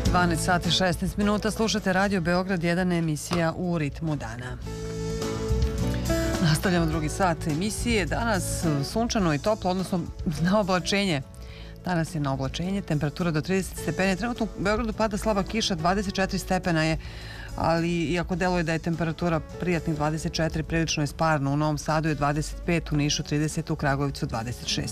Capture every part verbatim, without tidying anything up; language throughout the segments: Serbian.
dvanaest sati šesnaest minuta, slušate Radio Beograd jedan, emisija U ritmu dana. Nastavljamo drugi sat emisije. Danas sunčano i toplo, odnosno na oblačenje. Danas je na oblačenje, temperatura do trideset stepeni. Trenutno u Beogradu pada slaba kiša, dvadeset četiri stepena je, ali iako deluje da je temperatura prijatnih dvadeset četiri, prilično je sparno. U Novom Sadu je dvadeset pet, u Nišu trideset, u Kragujevcu dvadeset šest.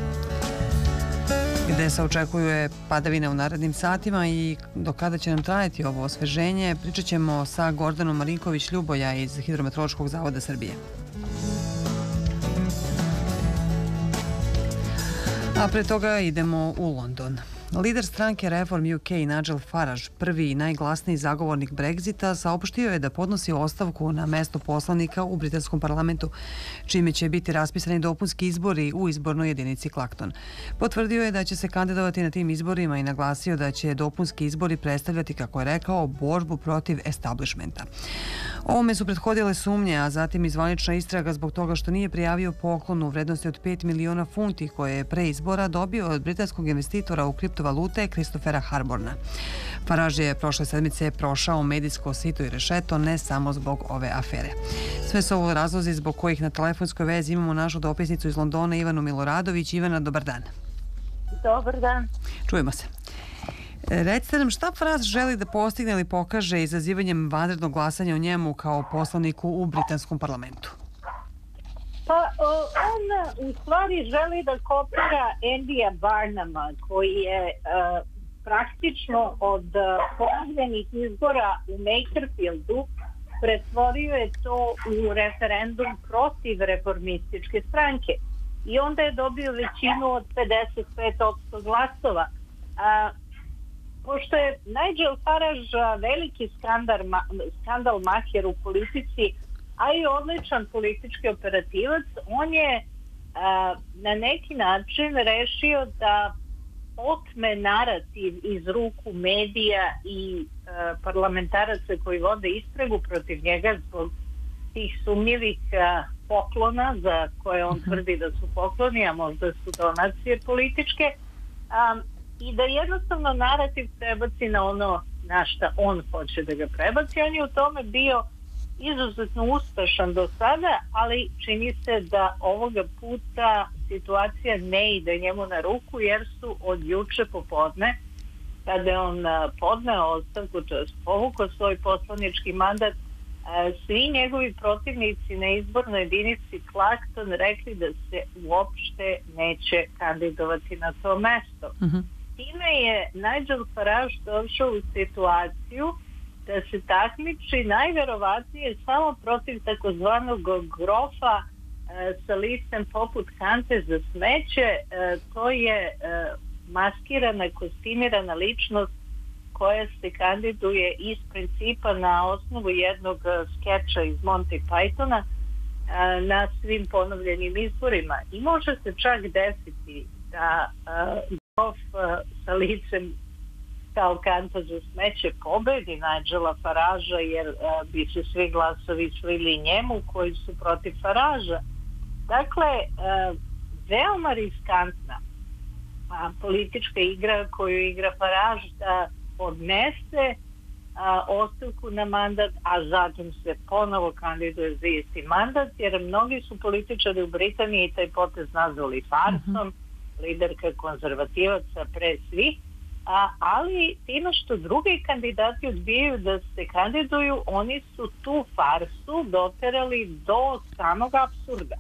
Gde se očekuje padavine u narednim satima i do kada će nam trajati ovo osveženje, pričat ćemo sa Gordanom Marinković-Ljuboja iz Hidrometeorološkog zavoda Srbije. A pre toga idemo u London. Lider stranke Reform U K Nigel Farage, prvi i najglasniji zagovornik Brexita, saopštio je da podnosi ostavku na mesto poslanika u britanskom parlamentu, čime će biti raspisani dopunski izbori u izbornoj jedinici Clacton. Potvrdio je da će se kandidovati na tim izborima i naglasio da će dopunski izbori predstavljati, kako je rekao, borbu protiv establishmenta. Ovome su prethodile sumnje, a zatim i zvanična istraga zbog toga što nije prijavio poklon u vrednosti od pet miliona funti koje je pre izbora dobio od britanskog investitora u kriptovalute Christophera Harborna. Farage je prošle sedmice prošao medijsko sito i rešeto ne samo zbog ove afere. Sve su ovo razlozi zbog kojih na telefonskoj vezi imamo našu dopisnicu iz Londona Ivanu Miloradović. Ivana, dobar dan. Dobar dan. Čujemo se. Recite nam šta Farage želi da postigne ili pokaže izazivanjem vanrednog glasanja o njemu kao poslaniku u britanskom parlamentu? Pa on u stvari želi da kopira Andyja Barnuma, koji je uh, praktično od uh, ponovljenih izbora u Makerfieldu pretvorio je to u referendum protiv reformističke stranke i onda je dobio većinu od pedeset pet posto glasova. Uh, Pošto je Nigel Farage veliki skandal, skandal maher u politici, a i odličan politički operativac, on je a, na neki način rešio da otme narativ iz ruku medija i a, parlamentaraca koji vode istragu protiv njega zbog tih sumnjivih a, poklona za koje on tvrdi da su pokloni, a možda su donacije političke. A, i da jednostavno narativ prebaci na ono na šta on hoće da ga prebaci. On je u tome bio izuzetno uspešan do sada, ali čini se da ovoga puta situacija ne ide njemu na ruku, jer su od juče popodne, kada je on podneo ostavku, to je povukao svoj poslanički mandat, svi njegovi protivnici na izbornoj jedinici Clacton rekli da se uopšte neće kandidovati na to mesto. Uh-huh. Time je Nigel Farage došao u situaciju da se takmiči najverovatnije samo protiv takozvanog grofa e, sa listem poput kante za smeće. E, to je e, maskirana, kostimirana ličnost koja se kandiduje iz principa na osnovu jednog skeča iz Monty Pythona e, na svim ponovljenim izborima. I može se čak desiti da e, grof sa licem kao kanta za smeće pobedi Nigela Faragea, jer uh, bi se svi glasovi slili njemu koji su protiv Faragea. Dakle, uh, veoma riskantna a, politička igra koju igra Farage da podnese a, ostavku na mandat, a zatim se ponovo kandiduje za isti mandat, jer mnogi su političari u Britaniji taj potez nazvali farsom, mm-hmm. liderka konzervativaca pre svih. A, ali time što drugi kandidati odbijaju da se kandiduju, oni su tu farsu doterali do samog apsurda.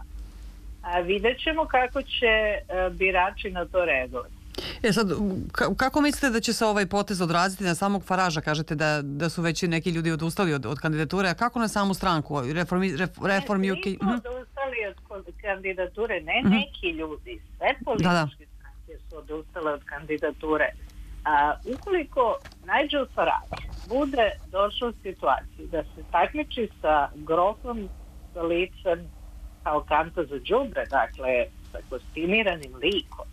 A, vidjet ćemo kako će a, birači na to reagovati. E sad, kako mislite da će se ovaj potez odraziti na samog Faragea? Kažete da, da su već neki ljudi odustali od, od kandidature, a kako na samu stranku? Reformi, ref, reform ne, U K? Nisu uh-huh. odustali od kandidature, ne uh-huh. neki ljudi, sve političke da, da. stranke su odustale od kandidature. A, ukoliko Nigel Farage bude došao u situaciju da se takmiči sa grofom sa licem kao kanta za đubre, dakle sa kostimiranim likom,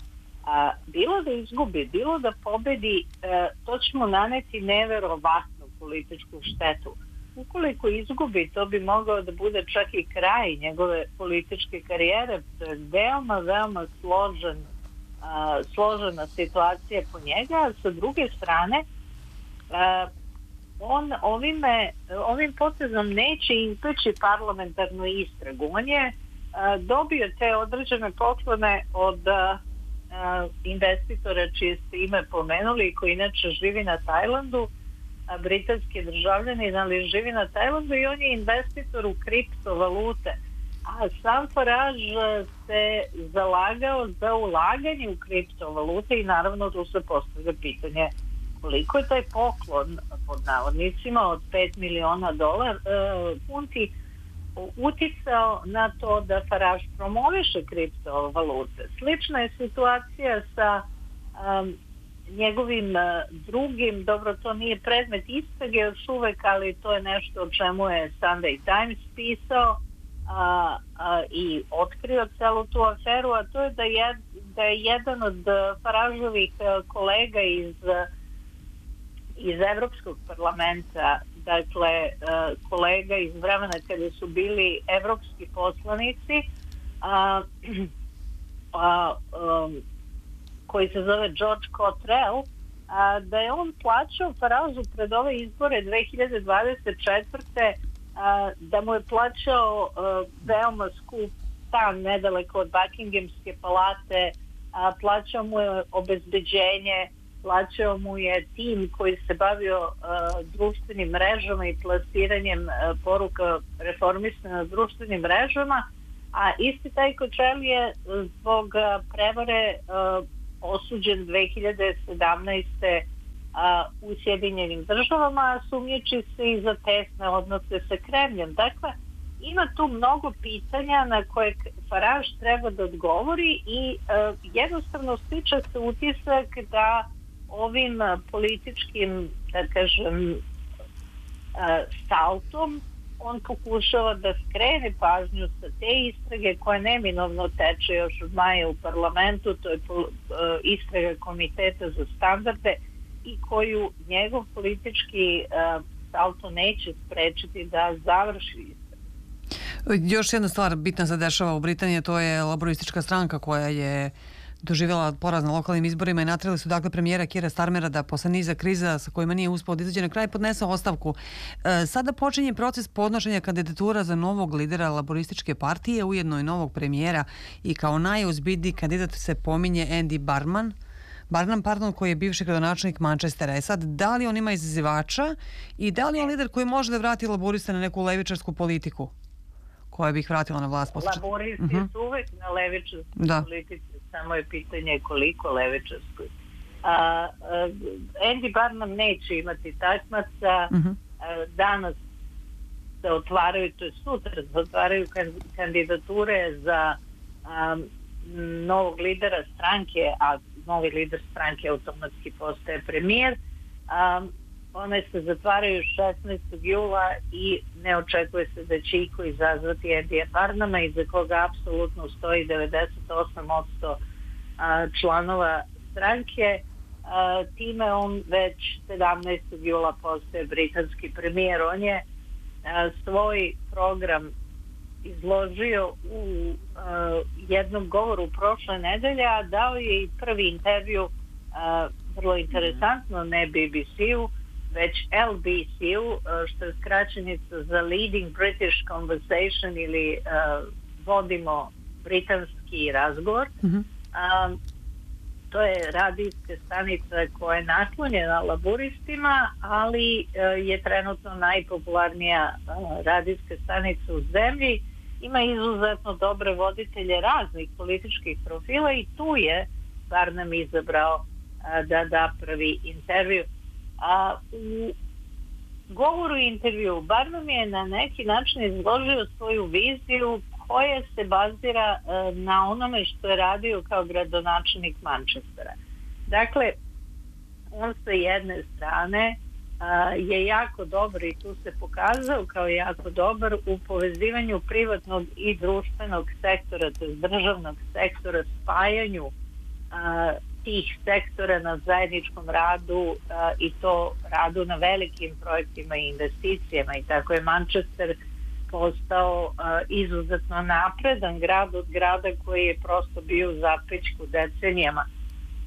a, bilo da izgubi, bilo da pobedi, a, to će mu naneti neverovatnu političku štetu. Ukoliko izgubi, to bi mogao da bude čak i kraj njegove političke karijere. To je veoma, veoma složen složena situacija po njega. Sa druge strane, on ovime, ovim potezom neće izbeći parlamentarnu istragu. On je dobio te određene poklone od investitora čije ste ime pomenuli, koji inače živi na Tajlandu, britanski državljanin, ali živi na Tajlandu i on je investitor u kriptovalute. A sam Farage se zalagao za ulaganje u kriptovalute i naravno tu se postavlja pitanje koliko je taj poklon pod navodnicima od pet miliona dolara uh, funti uticao na to da Farage promoviše kriptovalute. Slična je situacija sa um, njegovim uh, drugim, dobro, to nije predmet istrage još uvek, ali to je nešto o čemu je Sunday Times pisao a, a, i otkrio celu tu aferu, a to je da je, da je jedan od Farageovih kolega iz iz Evropskog parlamenta, dakle kolega iz vremena kada su bili evropski poslanici, a, a, um, koji se zove George Cottrell, a, da je on plaćao Farageu pred ove izbore dve hiljade dvadeset četvrte. A, da mu je plaćao a, veoma skup stan nedaleko od Buckinghamske palate, a, plaćao mu je obezbeđenje, plaćao mu je tim koji se bavio uh, društvenim mrežama i plasiranjem uh, poruka reformista na društvenim mrežama, a isti taj Cottrell je zbog uh, prevare uh, osuđen dve hiljade sedamnaeste. Uh, u Sjedinjenim državama, sumnjiči se i za tesne odnose sa Kremljem. Dakle, ima tu mnogo pitanja na koje Farage treba da odgovori i uh, jednostavno stiče se utisak da ovim političkim, da kažem, saltom on pokušava da skrene pažnju sa te istrage koja neminovno teče još od maja u parlamentu, to je istraga Komiteta za standarde i koju njegov politički salto neće sprečiti da završi istragu. Još jedna stvar bitna se dešava u Britaniji, to je laboristička stranka koja je doživjela poraz na lokalnim izborima i naterali su dakle premijera Keira Starmera da posle niza kriza sa kojima nije uspeo da izađe na kraj podnese ostavku. E, sada počinje proces podnošenja kandidatura za novog lidera laborističke partije, ujedno i novog premijera, i kao najozbiljniji kandidat se pominje Andy Barnum, Barnum, pardon, koji je bivši gradonačelnik Manchestera. E sad, da li on ima izazivača i da li je on lider koji može da vrati laboriste na neku levičarsku politiku koja bi ih vratila na vlast? Laboristi uh -huh. su uvek na levičarskoj da. politici. Samo je pitanje koliko levičarskoj. A, a, Andy Barnum neće imati takmaca. Uh-huh. A, danas se otvaraju, to je sutra, se otvaraju kandidature za a, novog lidera stranke, a novi lider stranke automatski postaje premijer. A, one se zatvaraju šesnaestog jula i ne očekuje se da će iko izazvati Andyja Barnuma, iza koga apsolutno stoji devedeset osam posto članova stranke. Time on već sedamnaestog jula postaje britanski premijer. On je svoj program izložio u jednom govoru prošle nedelje, a dao je i prvi intervju, vrlo interesantno, ne B B C-u, već L B C-u, što je skraćenica za Leading British Conversation ili uh, vodimo britanski razgovor. Mm-hmm. um, to je radijska stanica koja je naklonjena laburistima, ali uh, je trenutno najpopularnija uh, radijska stanica u zemlji. Ima izuzetno dobre voditelje raznih političkih profila i tu je Barnum izabrao uh, da da prvi intervju. A u govoru i intervju Barnum je na neki način izložio svoju viziju koja se bazira uh, na onome što je radio kao gradonačelnik Manchestera. Dakle, on sa jedne strane uh, je jako dobar i tu se pokazao kao jako dobar u povezivanju privatnog i društvenog sektora, to je državnog sektora, spajanju uh, tih sektora na zajedničkom radu uh, i to radu na velikim projektima i investicijama, i tako je Manchester postao uh, izuzetno napredan grad od grada koji je prosto bio u zapećku decenijama.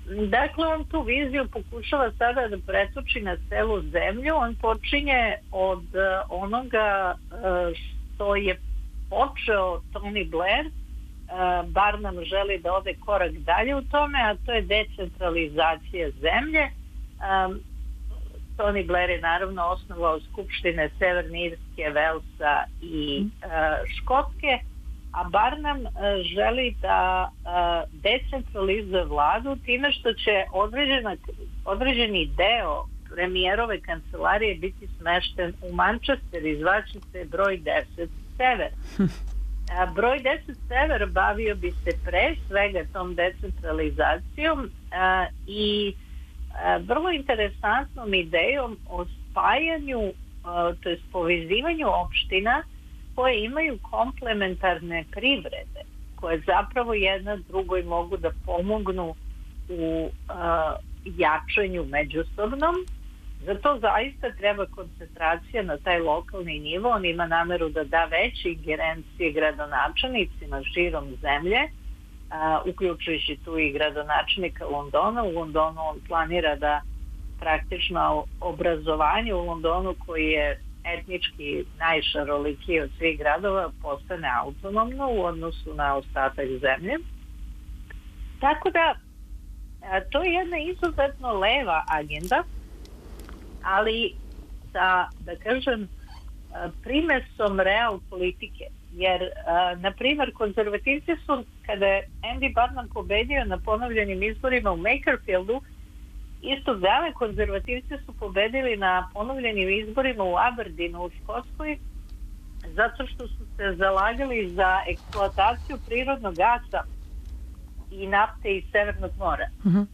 dakle, on tu viziju pokušava sada da pretoči na celu zemlju. On počinje od uh, onoga uh, što je počeo Tony Blair. Uh, Barnum želi da ode korak dalje u tome, a to je decentralizacija zemlje. Um, Tony Blair je naravno osnovao skupštine Severne Irske, Velsa i uh, Škotske, a Barnum uh, želi da uh, decentralizuje vladu time što će određena, određeni deo premijerove kancelarije biti smešten u Manchester, izvaće se broj deset sever. A broj deset sever bavio bi se pre svega tom decentralizacijom a, i a, vrlo interesantnom idejom o spajanju, a, to je povezivanju opština koje imaju komplementarne privrede, koje zapravo jedna drugoj mogu da pomognu u a, jačanju međusobnom. Zato zaista treba koncentracija na taj lokalni nivo. On ima nameru da da veće ingerencije gradonačelnicima širom zemlje, a, uključujući tu i gradonačelnika Londona. U Londonu on planira da praktično obrazovanje u Londonu, koji je etnički najšarolikiji od svih gradova, postane autonomno u odnosu na ostatak zemlje. Tako da a, to je jedna izuzetno leva agenda, ali sa, da kažem, primesom real politike. Jer, na primjer, konzervativci su, kada je Andy Barnum pobedio na ponovljenim izborima u Makerfieldu, istog dana konzervativci su pobedili na ponovljenim izborima u Aberdeenu u Škotskoj, zato što su se zalagali za eksploataciju prirodnog gasa i nafte iz Severnog mora. Mm-hmm.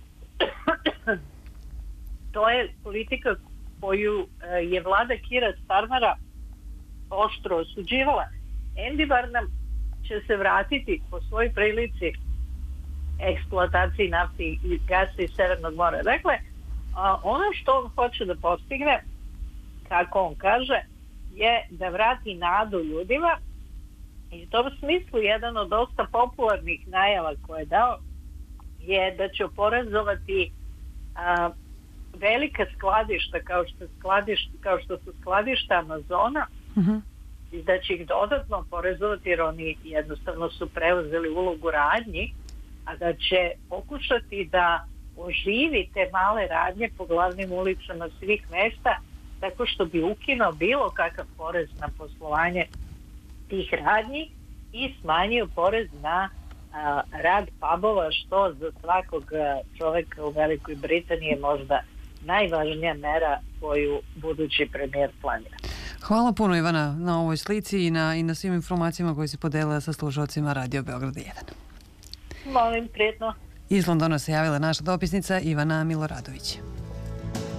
To je politika koju je vlada Kira Starmera oštro osuđivala. Andy Barnum će se vratiti po svojoj prilici eksploataciji nafte i gasa iz Severnog mora. Dakle, ono što on hoće da postigne, kako on kaže, je da vrati nadu ljudima. I u tom smislu jedan od dosta popularnih najava koje je dao je da će oporezovati a, velika skladišta kao što, skladišta, kao što su skladišta Amazona, uh-huh. i da će ih dodatno oporezovati jer oni jednostavno su preuzeli ulogu radnji, a da će pokušati da oživi te male radnje po glavnim ulicama svih mesta tako što bi ukinuo bilo kakav porez na poslovanje tih radnji i smanjio porez na a, rad pubova, što za svakog čoveka u Velikoj Britaniji je možda najvažnija mera koju budući premijer planira. Hvala puno, Ivana, na ovoj slici i na, i na svim informacijama koje si podelila sa slušalcima Radio Beograd jedan. Molim, prijetno. Iz Londona se javila naša dopisnica Ivana Miloradović.